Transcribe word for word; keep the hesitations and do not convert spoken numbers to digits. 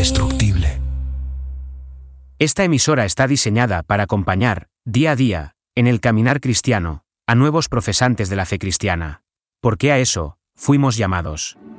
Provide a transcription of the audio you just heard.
indestructible. Esta emisora está diseñada para acompañar, día a día, en el caminar cristiano, a nuevos profesantes de la fe cristiana. Porque a eso fuimos llamados.